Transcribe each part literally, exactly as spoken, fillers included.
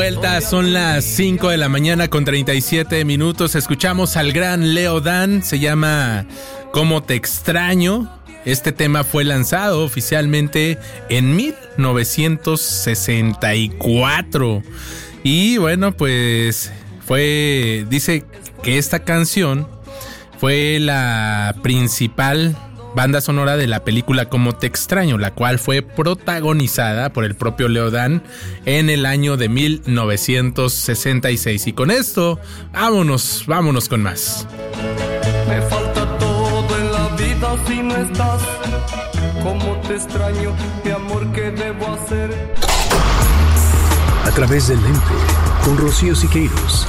vuelta, son las cinco de la mañana con treinta y siete minutos. Escuchamos al gran Leo Dan, se llama ¿Cómo te extraño? Este tema fue lanzado oficialmente en mil novecientos sesenta y cuatro. Y bueno, pues fue, dice que esta canción fue la principal banda sonora de la película Cómo te extraño, la cual fue protagonizada por el propio Leo Dan en el año de mil novecientos sesenta y seis. Y con esto, vámonos, vámonos con más. Me falta todo en la vida si no estás. Cómo te extraño, mi amor, ¿qué debo hacer? A través del lente, con Rocío Siqueiros.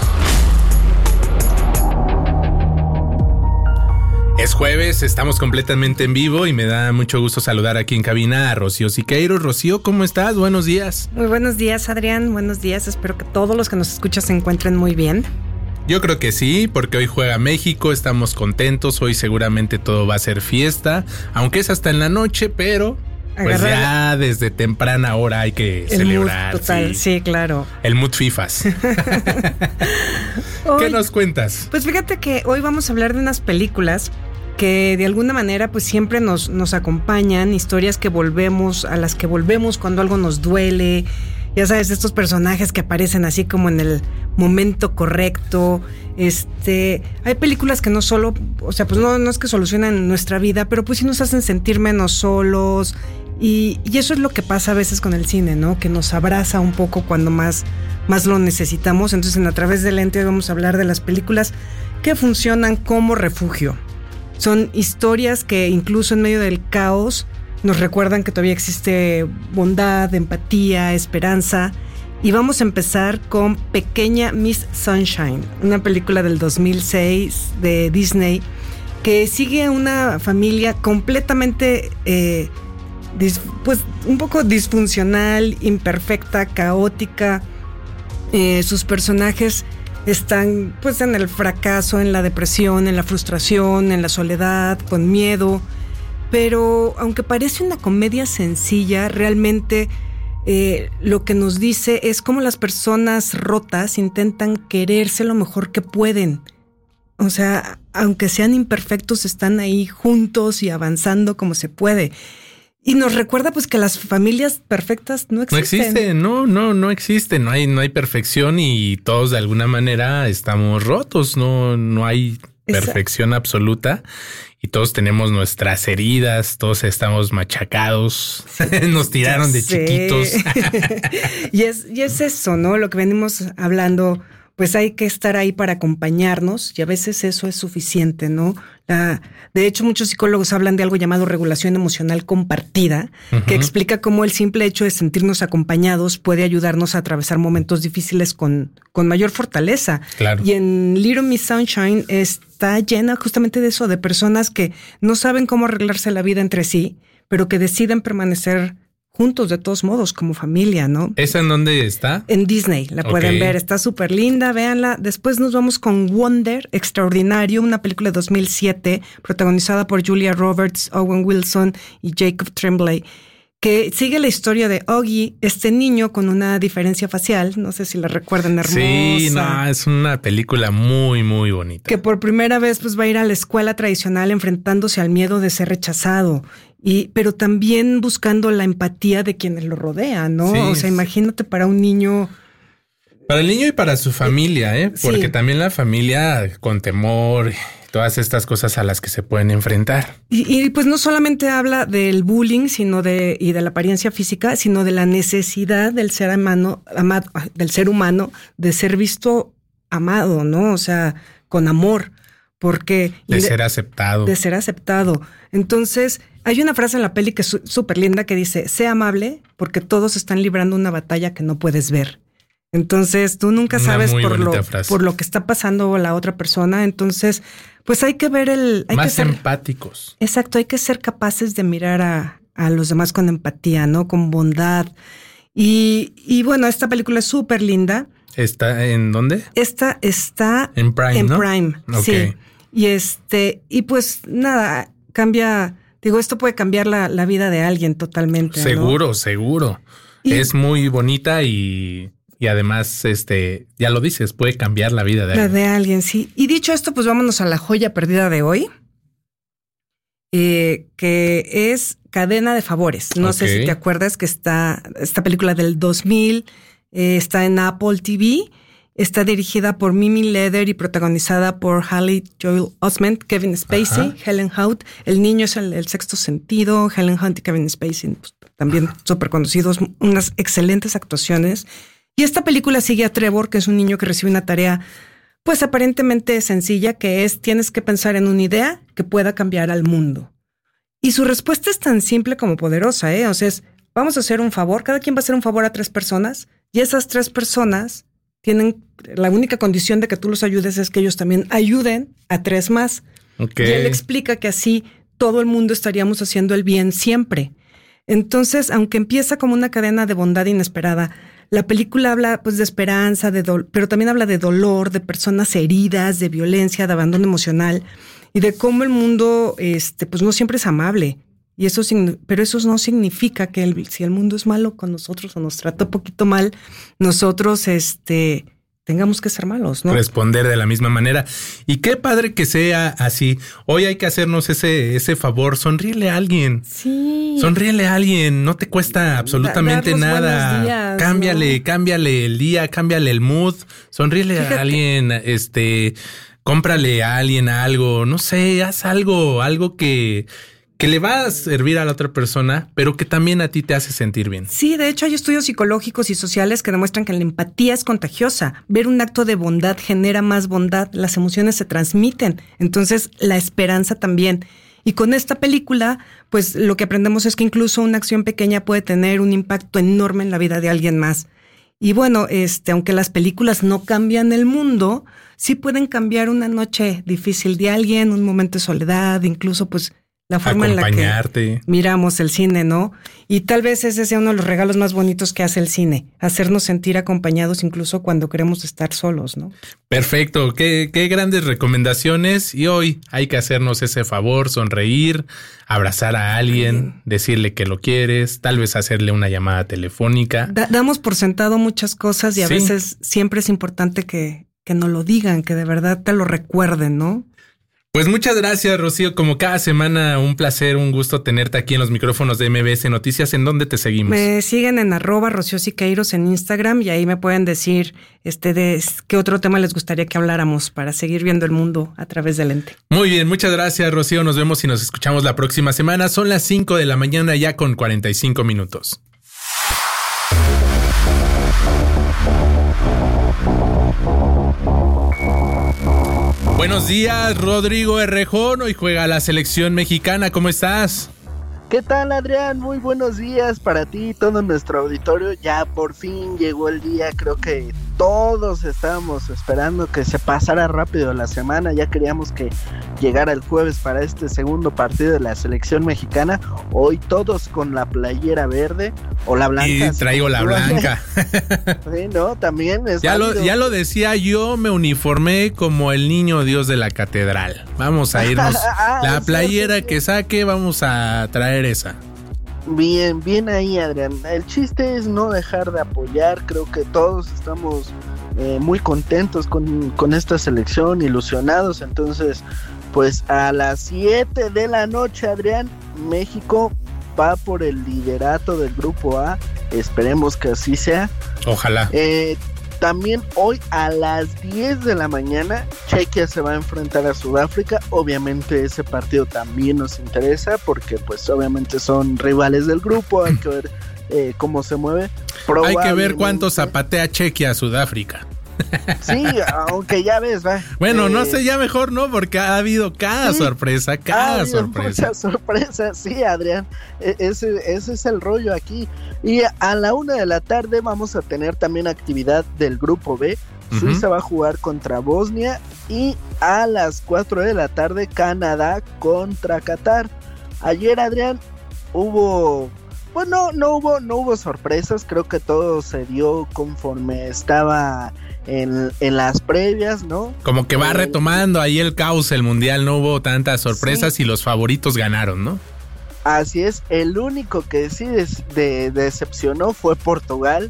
Es jueves, estamos completamente en vivo y me da mucho gusto saludar aquí en cabina a Rocío Siqueiros. Rocío, ¿cómo estás? Buenos días. Muy buenos días, Adrián. Buenos días. Espero que todos los que nos escuchan se encuentren muy bien. Yo creo que sí, porque hoy juega México, estamos contentos. Hoy seguramente todo va a ser fiesta, aunque es hasta en la noche, pero pues Agarrar ya desde temprana hora hay que el celebrar. Mood total, sí. sí, claro. El mood fifas. Hoy, ¿Qué nos cuentas? Pues fíjate que hoy vamos a hablar de unas películas que de alguna manera pues siempre nos, nos acompañan, historias que volvemos, a las que volvemos cuando algo nos duele. Ya sabes, estos personajes que aparecen así como en el momento correcto. Este, hay películas que no solo, o sea, pues no, no es que solucionan nuestra vida, pero pues sí nos hacen sentir menos solos. Y, y eso es lo que pasa a veces con el cine, ¿no? Que nos abraza un poco cuando más, más lo necesitamos. Entonces, en A Través del Lente vamos a hablar de las películas que funcionan como refugio. Son historias que incluso en medio del caos nos recuerdan que todavía existe bondad, empatía, esperanza. Y vamos a empezar con Pequeña Miss Sunshine, una película del dos mil seis de Disney que sigue a una familia completamente, eh, dis, pues un poco disfuncional, imperfecta, caótica. Eh, sus personajes están pues en el fracaso, en la depresión, en la frustración, en la soledad, con miedo. Pero aunque parece una comedia sencilla, realmente eh, lo que nos dice es cómo las personas rotas intentan quererse lo mejor que pueden. O sea, aunque sean imperfectos, están ahí juntos y avanzando como se puede. Y nos recuerda pues que las familias perfectas no existen. No existen, no, no, no existen. No hay, no hay perfección y todos de alguna manera estamos rotos. No, no hay perfección absoluta. Y todos tenemos nuestras heridas, todos estamos machacados, sí, nos tiraron de sé. chiquitos. y, es, y es eso, ¿no? Lo que venimos hablando, pues hay que estar ahí para acompañarnos y a veces eso es suficiente, ¿no? La, de hecho, muchos psicólogos hablan de algo llamado regulación emocional compartida, uh-huh. que explica cómo el simple hecho de sentirnos acompañados puede ayudarnos a atravesar momentos difíciles con, con mayor fortaleza. Claro. Y en Little Miss Sunshine está llena justamente de eso, de personas que no saben cómo arreglarse la vida entre sí, pero que deciden permanecer juntos de todos modos, como familia, ¿no? ¿Esa en dónde está? En Disney, la okay. pueden ver, está súper linda, véanla. Después nos vamos con Wonder, Extraordinario, una película de dos mil siete, protagonizada por Julia Roberts, Owen Wilson y Jacob Tremblay, que sigue la historia de Oggy, este niño con una diferencia facial, no sé si la recuerdan, hermosa. Sí, no, es una película muy, muy bonita. Que por primera vez pues va a ir a la escuela tradicional enfrentándose al miedo de ser rechazado. Y, pero también buscando la empatía de quienes lo rodean, ¿no? Sí. O sea, imagínate para un niño. Para el niño y para su familia, ¿eh? Porque sí. también la familia con temor, todas estas cosas a las que se pueden enfrentar. Y, y pues no solamente habla del bullying, sino de, y de la apariencia física, sino de la necesidad del ser humano, amado, del ser humano, de ser visto amado, ¿no? O sea, con amor. Porque de, de ser aceptado. De ser aceptado. Entonces, hay una frase en la peli que es súper linda que dice, sé amable porque todos están librando una batalla que no puedes ver. Entonces, tú nunca una sabes por lo, por lo que está pasando la otra persona. Entonces, pues hay que ver el... Hay Más que ser, empáticos. Exacto, hay que ser capaces de mirar a, a los demás con empatía, ¿no? Con bondad. Y, y bueno, esta película es súper linda. ¿Está en dónde? Esta está en Prime, en ¿no? Prime, okay. sí. Y este, y pues nada, cambia, digo, esto puede cambiar la, la vida de alguien totalmente. Seguro, ¿no? seguro. Y, es muy bonita y y además, este, ya lo dices, puede cambiar la vida de La alguien. de alguien, sí. Y dicho esto, pues vámonos a la joya perdida de hoy, eh, que es Cadena de Favores. No Ok. sé si te acuerdas que está esta película del dos mil, eh, está en Apple T V, está dirigida por Mimi Leder y protagonizada por Haley Joel Osment, Kevin Spacey, Ajá. Helen Hunt. El niño es el, el sexto sentido, Helen Hunt y Kevin Spacey, pues, también súper conocidos, unas excelentes actuaciones. Y esta película sigue a Trevor, que es un niño que recibe una tarea pues aparentemente sencilla, que es tienes que pensar en una idea que pueda cambiar al mundo. Y su respuesta es tan simple como poderosa, ¿eh? O sea, es, vamos a hacer un favor, cada quien va a hacer un favor a tres personas y esas tres personas tienen, la única condición de que tú los ayudes es que ellos también ayuden a tres más. Ok. Y él explica que así todo el mundo estaríamos haciendo el bien siempre. Entonces, aunque empieza como una cadena de bondad inesperada, la película habla pues de esperanza, de do- pero también habla de dolor, de personas heridas, de violencia, de abandono emocional y de cómo el mundo este, pues no siempre es amable. Y eso, sign- pero eso no significa que el, si el mundo es malo con nosotros o nos trata un poquito mal, nosotros este, tengamos que ser malos, ¿no? Responder de la misma manera. Y qué padre que sea así. Hoy hay que hacernos ese, ese favor. Sonríele a alguien. Sí. Sonríele a alguien. No te cuesta absolutamente dar los nada. buenos días, cámbiale, ¿no? cámbiale el día, cámbiale el mood. Sonríele Fíjate. a alguien, este, cómprale a alguien algo. No sé, haz algo, algo que, que le va a servir a la otra persona, pero que también a ti te hace sentir bien. Sí, de hecho hay estudios psicológicos y sociales que demuestran que la empatía es contagiosa. Ver un acto de bondad genera más bondad, las emociones se transmiten, entonces la esperanza también. Y con esta película, pues lo que aprendemos es que incluso una acción pequeña puede tener un impacto enorme en la vida de alguien más. Y bueno, este, aunque las películas no cambian el mundo, sí pueden cambiar una noche difícil de alguien, un momento de soledad, incluso pues la forma en la que Acompañarte. miramos el cine, ¿no? Y tal vez ese sea uno de los regalos más bonitos que hace el cine, hacernos sentir acompañados incluso cuando queremos estar solos, ¿no? Perfecto, qué, qué grandes recomendaciones. Y hoy hay que hacernos ese favor, sonreír, abrazar a alguien, decirle que lo quieres, tal vez hacerle una llamada telefónica. Da- damos por sentado muchas cosas y a Sí. veces siempre es importante que, que nos lo digan, que de verdad te lo recuerden, ¿no? Pues muchas gracias, Rocío. Como cada semana, un placer, un gusto tenerte aquí en los micrófonos de M B S Noticias. ¿En dónde te seguimos? Me siguen en arroba Rocío Siqueiros en Instagram y ahí me pueden decir este de qué otro tema les gustaría que habláramos para seguir viendo el mundo a través del lente. Muy bien, muchas gracias, Rocío. Nos vemos y nos escuchamos la próxima semana. Son las cinco de la mañana ya con cuarenta y cinco minutos. Buenos días, Rodrigo Errejón. Hoy juega la selección mexicana. ¿Cómo estás? ¿Qué tal, Adrián? Muy buenos días para ti y todo nuestro auditorio. Ya por fin llegó el día, creo que todos estábamos esperando que se pasara rápido la semana. Ya queríamos que llegara el jueves para este segundo partido de la selección mexicana. Hoy todos con la playera verde o la blanca. Y traigo la blanca. Sí, ¿no? También es Ya lo, válido. ya lo decía yo, me uniformé como el niño Dios de la catedral. Vamos a irnos. Ah, La es playera cierto, que saque, vamos a traer esa. Bien, bien ahí, Adrián. El chiste es no dejar de apoyar. Creo que todos estamos eh, muy contentos con, con esta selección, ilusionados. Entonces, pues a las siete de la noche, Adrián, México va por el liderato del grupo A. Esperemos que así sea. Ojalá. Eh, también hoy a las diez de la mañana Chequia se va a enfrentar a Sudáfrica. Obviamente ese partido también nos interesa porque pues obviamente son rivales del grupo. Hay que ver eh, cómo se mueve. Hay que ver cuánto zapatea Chequia a Sudáfrica. Sí, aunque ya ves, va. Bueno, eh, no sé, ya mejor no, porque ha habido cada sí, sorpresa, ha cada habido sorpresa. Muchas sorpresas, sí, Adrián. E- ese, ese es el rollo aquí. Y a la una de la tarde vamos a tener también actividad del grupo B. Ujú. Suiza va a jugar contra Bosnia y a las cuatro de la tarde Canadá contra Qatar. Ayer, Adrián, hubo, bueno, no hubo, no hubo sorpresas. Creo que todo se dio conforme estaba en, en las previas, ¿no? Como que va Eh, retomando ahí el caos, el mundial, no hubo tantas sorpresas Sí. y los favoritos ganaron, ¿no? Así es, el único que sí des- de- decepcionó fue Portugal.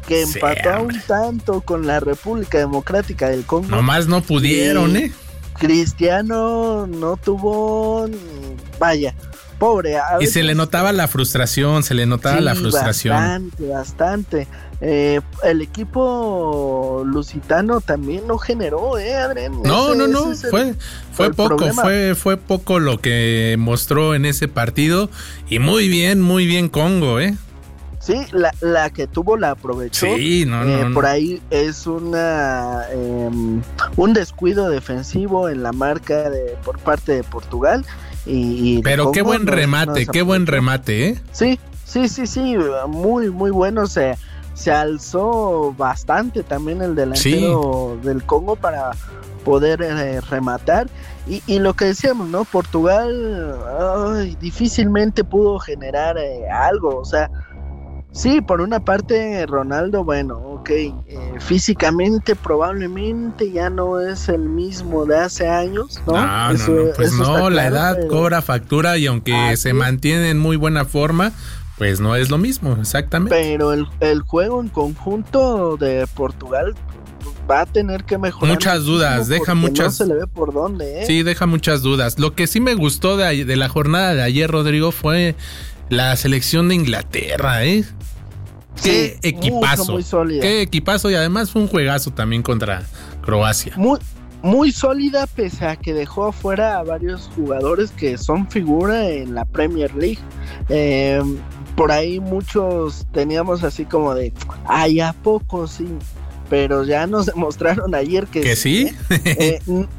que empató sí, a un tanto con la República Democrática del Congo. Nomás no pudieron, y ¿eh? Cristiano no tuvo, vaya, pobre. A y veces, se le notaba la frustración, se le notaba sí, la frustración. Bastante, bastante. Eh, el equipo lusitano también no generó, ¿eh, Adrián? No, ese, no, no, ese fue, el, fue el poco, problema. fue, fue poco lo que mostró en ese partido. Y muy bien, muy bien Congo, ¿eh? Sí, la, la que tuvo la aprovechó. Sí, no, eh, no, no. Por ahí es una eh, un descuido defensivo en la marca de por parte de Portugal. Y, y Pero Congo qué buen no, remate, no qué buen remate, ¿eh? Sí, sí, sí, sí, muy, muy bueno. Se, se alzó bastante también el delantero sí. del Congo para poder eh, rematar. Y, y lo que decíamos, ¿no? Portugal ay, difícilmente pudo generar eh, algo, o sea, sí, por una parte Ronaldo, bueno, ok, eh, físicamente probablemente ya no es el mismo de hace años, ¿no? No, eso, no, no, pues no, la claro, edad pero... cobra factura y aunque Así se mantiene en muy buena forma, pues no es lo mismo, exactamente. Pero el, el juego en conjunto de Portugal va a tener que mejorar. Muchas dudas, deja muchas. No se le ve por dónde, ¿eh? Sí, deja muchas dudas. Lo que sí me gustó de, de la jornada de ayer, Rodrigo, fue la selección de Inglaterra, ¿eh? Qué sí, equipazo. Mucho, muy sólida. Qué equipazo y además fue un juegazo también contra Croacia. Muy, muy sólida pese a que dejó afuera a varios jugadores que son figura en la Premier League. Eh, por ahí muchos teníamos así como de, ay, ¿a poco sí? Pero ya nos demostraron ayer que, ¿Que sí. eh,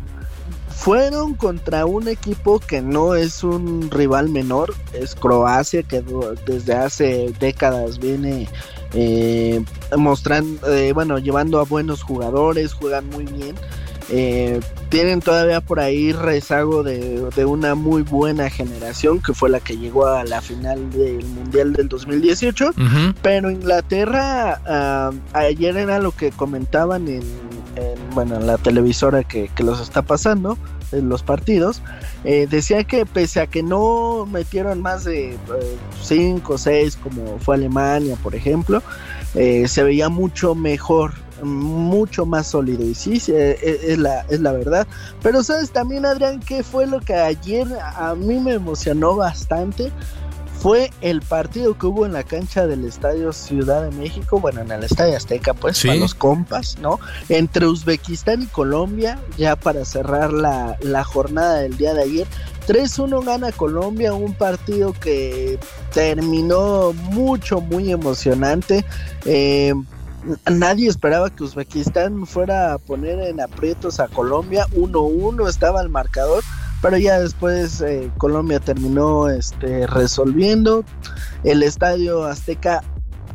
fueron contra un equipo que no es un rival menor, es Croacia, que desde hace décadas viene eh, mostrando, eh, bueno, llevando a buenos jugadores, juegan muy bien. Eh, tienen todavía por ahí rezago de, de una muy buena generación que fue la que llegó a la final del Mundial del dos mil dieciocho, uh-huh. Pero Inglaterra uh, ayer era lo que comentaban en, en bueno en la televisora que, que los está pasando en los partidos, eh, decía que pese a que no metieron más de cinco o seis como fue Alemania por ejemplo, eh, se veía mucho mejor, mucho más sólido, y sí, sí es, es, la, es la verdad. Pero sabes también, Adrián, ¿qué fue lo que ayer a mí me emocionó bastante? Fue el partido que hubo en la cancha del Estadio Ciudad de México, bueno, en el Estadio Azteca, pues, ¿sí? Para los compas, ¿no? Entre Uzbekistán y Colombia, ya para cerrar la, la jornada del día de ayer. tres uno gana Colombia, un partido que terminó mucho, muy emocionante. Eh, nadie esperaba que Uzbekistán fuera a poner en aprietos a Colombia, uno uno estaba el marcador, pero ya después eh, Colombia terminó este, resolviendo. El Estadio Azteca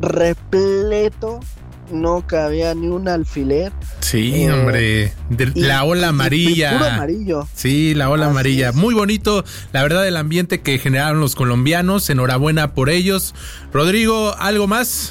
repleto, no cabía ni un alfiler. Sí, eh, hombre, de, y, la ola amarilla. Y, y puro amarillo. Sí, la ola Así amarilla. Es. Muy bonito, la verdad, el ambiente que generaron los colombianos. Enhorabuena por ellos. Rodrigo, ¿algo más?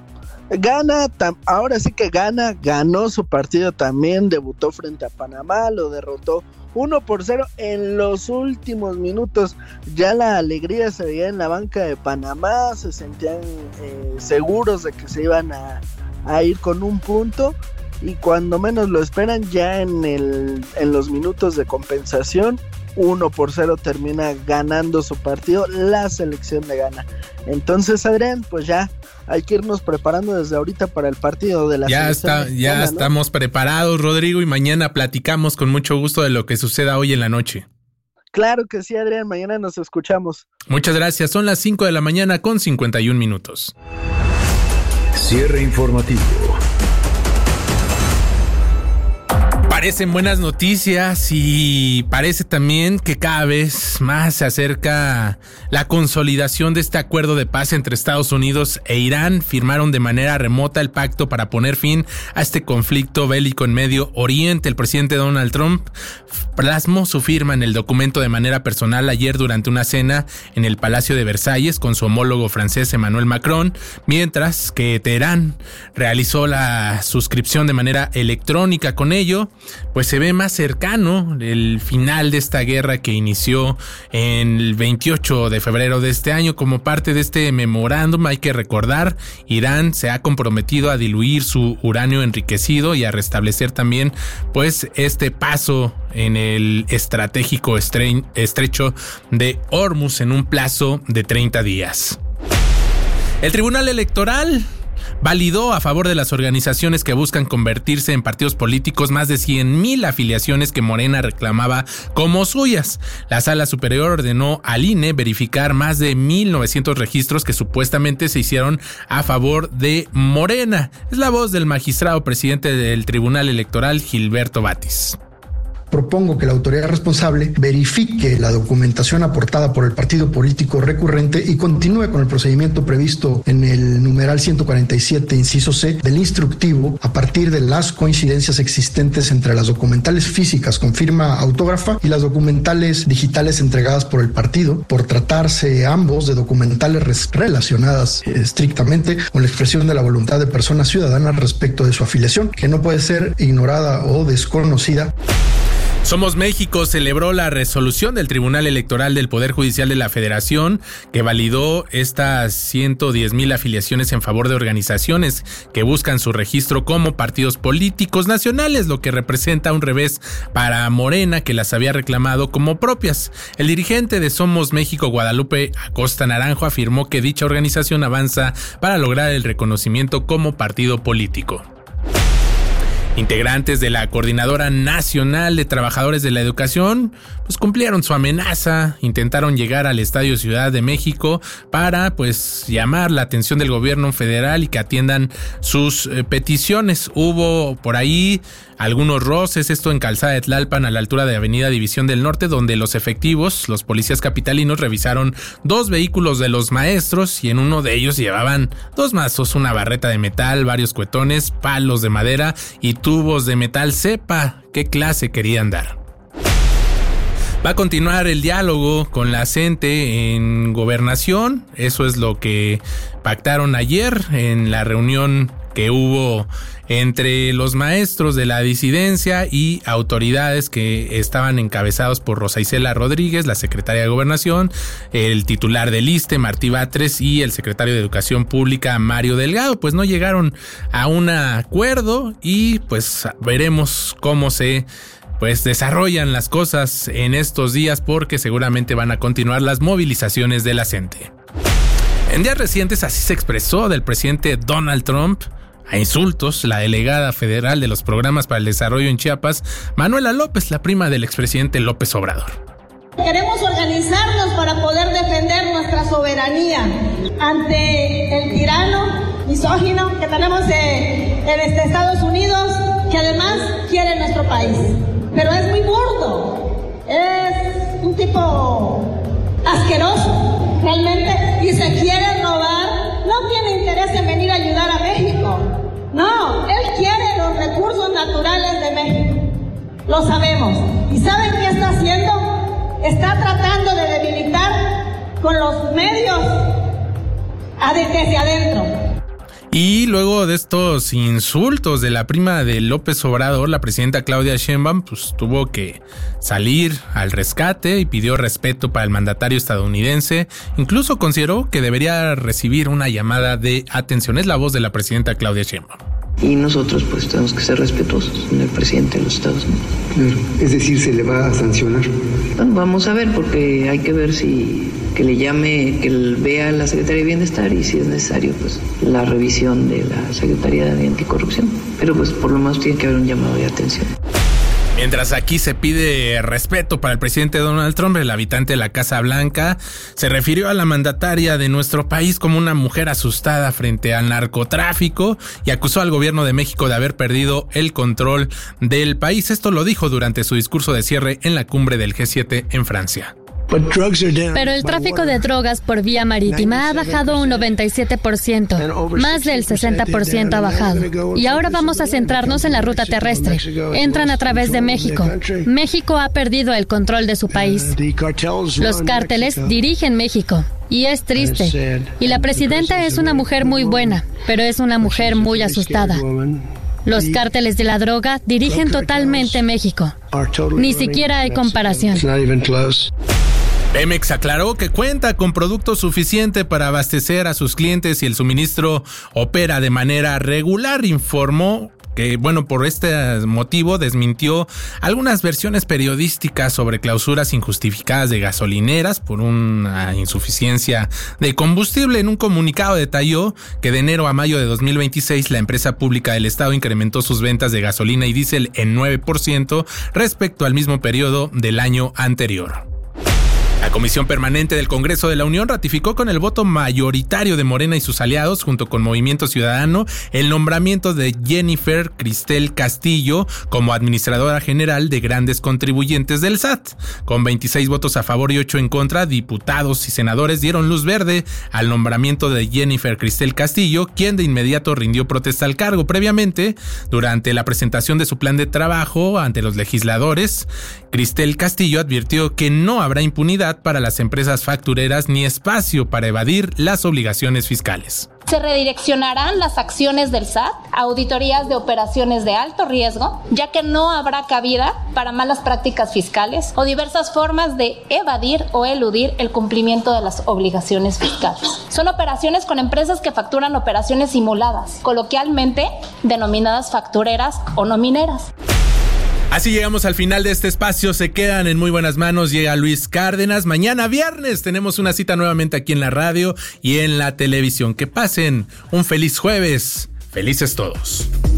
Gana, tam, ahora sí que gana, ganó su partido también, debutó frente a Panamá, lo derrotó uno por cero en los últimos minutos. Ya la alegría se veía en la banca de Panamá, se sentían eh, seguros de que se iban a, a ir con un punto, y cuando menos lo esperan, ya en, el, en los minutos de compensación, uno por cero termina ganando su partido la selección de Ghana. Entonces, Adrián, pues ya hay que irnos preparando desde ahorita para el partido de la ya selección. Está, ya Ghana, estamos ¿no? preparados, Rodrigo, y mañana platicamos con mucho gusto de lo que suceda hoy en la noche. Claro que sí, Adrián, mañana nos escuchamos. Muchas gracias, son las cinco de la mañana con cincuenta y un minutos. Cierre informativo. Parecen buenas noticias y parece también que cada vez más se acerca la consolidación de este acuerdo de paz entre Estados Unidos e Irán. Firmaron de manera remota el pacto para poner fin a este conflicto bélico en Medio Oriente. El presidente Donald Trump plasmó su firma en el documento de manera personal ayer durante una cena en el Palacio de Versalles con su homólogo francés Emmanuel Macron, mientras que Teherán realizó la suscripción de manera electrónica. Con ello, pues se ve más cercano el final de esta guerra que inició en el veintiocho de febrero de este año. Como parte de este memorándum, hay que recordar, Irán se ha comprometido a diluir su uranio enriquecido y a restablecer también pues este paso en el estratégico estre- estrecho de Hormuz en un plazo de treinta días. El Tribunal Electoral validó a favor de las organizaciones que buscan convertirse en partidos políticos más de cien mil afiliaciones que Morena reclamaba como suyas. La Sala Superior ordenó al I N E verificar más de mil novecientos registros que supuestamente se hicieron a favor de Morena. Es la voz del magistrado presidente del Tribunal Electoral, Gilberto Batis. Propongo que la autoridad responsable verifique la documentación aportada por el partido político recurrente y continúe con el procedimiento previsto en el numeral ciento cuarenta y siete, inciso C, del instructivo a partir de las coincidencias existentes entre las documentales físicas con firma autógrafa y las documentales digitales entregadas por el partido, por tratarse ambos de documentales relacionadas eh, estrictamente con la expresión de la voluntad de personas ciudadanas respecto de su afiliación, que no puede ser ignorada o desconocida. Somos México celebró la resolución del Tribunal Electoral del Poder Judicial de la Federación que validó estas ciento diez mil afiliaciones en favor de organizaciones que buscan su registro como partidos políticos nacionales, lo que representa un revés para Morena, que las había reclamado como propias. El dirigente de Somos México, Guadalupe Acosta Naranjo, afirmó que dicha organización avanza para lograr el reconocimiento como partido político. Integrantes de la Coordinadora Nacional de Trabajadores de la Educación pues cumplieron su amenaza, intentaron llegar al Estadio Ciudad de México para pues llamar la atención del gobierno federal y que atiendan sus eh, peticiones. Hubo por ahí algunos roces, esto en Calzada de Tlalpan a la altura de Avenida División del Norte, donde los efectivos, los policías capitalinos, revisaron dos vehículos de los maestros y en uno de ellos llevaban dos mazos, una barreta de metal, varios cuetones, palos de madera y tubos de metal. Sepa qué clase querían dar. Va a continuar el diálogo con la C E N T E en Gobernación. Eso es lo que pactaron ayer en la reunión que hubo entre los maestros de la disidencia y autoridades que estaban encabezados por Rosa Isela Rodríguez, la secretaria de Gobernación, el titular del I S S S T E, Martí Batres, y el secretario de Educación Pública, Mario Delgado. Pues no llegaron a un acuerdo y pues veremos cómo se pues desarrollan las cosas en estos días, porque seguramente van a continuar las movilizaciones de la C E N T E. En días recientes así se expresó del presidente Donald Trump a insultos la delegada federal de los programas para el desarrollo en Chiapas, Manuela López, la prima del expresidente López Obrador. Queremos organizarnos para poder defender nuestra soberanía ante el tirano misógino que tenemos en este Estados Unidos, que además quiere nuestro país. Pero es muy burdo, es un tipo asqueroso realmente y se quiere robar. No tiene interés en venir a ayudar a México. No, él quiere los recursos naturales de México. Lo sabemos. ¿Y saben qué está haciendo? Está tratando de debilitar con los medios desde adentro. Y luego de estos insultos de la prima de López Obrador, la presidenta Claudia Sheinbaum pues tuvo que salir al rescate y pidió respeto para el mandatario estadounidense. Incluso consideró que debería recibir una llamada de atención. Es la voz de la presidenta Claudia Sheinbaum. Y nosotros pues tenemos que ser respetuosos con el presidente de los Estados Unidos. Claro, es decir, ¿se le va a sancionar? Bueno, vamos a ver, porque hay que ver si que le llame, que vea la Secretaría de Bienestar y si es necesario pues la revisión de la Secretaría de Anticorrupción. Pero pues por lo menos tiene que haber un llamado de atención. Mientras aquí se pide respeto para el presidente Donald Trump, el habitante de la Casa Blanca se refirió a la mandataria de nuestro país como una mujer asustada frente al narcotráfico y acusó al gobierno de México de haber perdido el control del país. Esto lo dijo durante su discurso de cierre en la cumbre del G siete en Francia. Pero el tráfico de drogas por vía marítima ha bajado un noventa y siete por ciento, más del sesenta por ciento ha bajado. Y ahora vamos a centrarnos en la ruta terrestre. Entran a través de México. México ha perdido el control de su país. Los cárteles dirigen México. Y es triste. Y la presidenta es una mujer muy buena, pero es una mujer muy asustada. Los cárteles de la droga dirigen totalmente México. Ni siquiera hay comparación. Pemex aclaró que cuenta con producto suficiente para abastecer a sus clientes y el suministro opera de manera regular. Informó que, bueno, por este motivo desmintió algunas versiones periodísticas sobre clausuras injustificadas de gasolineras por una insuficiencia de combustible. En un comunicado detalló que de enero a mayo de dos mil veintiséis la empresa pública del Estado incrementó sus ventas de gasolina y diésel en nueve por ciento respecto al mismo periodo del año anterior. La Comisión Permanente del Congreso de la Unión ratificó con el voto mayoritario de Morena y sus aliados, junto con Movimiento Ciudadano, el nombramiento de Jennifer Cristel Castillo como administradora general de grandes contribuyentes del S A T. Con veintiséis votos a favor y ocho en contra, diputados y senadores dieron luz verde al nombramiento de Jennifer Cristel Castillo, quien de inmediato rindió protesta al cargo. Previamente, durante la presentación de su plan de trabajo ante los legisladores, Cristel Castillo advirtió que no habrá impunidad para las empresas factureras ni espacio para evadir las obligaciones fiscales. Se redireccionarán las acciones del S A T a auditorías de operaciones de alto riesgo, ya que no habrá cabida para malas prácticas fiscales o diversas formas de evadir o eludir el cumplimiento de las obligaciones fiscales. Son operaciones con empresas que facturan operaciones simuladas, coloquialmente denominadas factureras o no mineras. Así llegamos al final de este espacio. Se quedan en muy buenas manos. Llega Luis Cárdenas. Mañana viernes tenemos una cita nuevamente aquí en la radio y en la televisión. Que pasen un feliz jueves. Felices todos.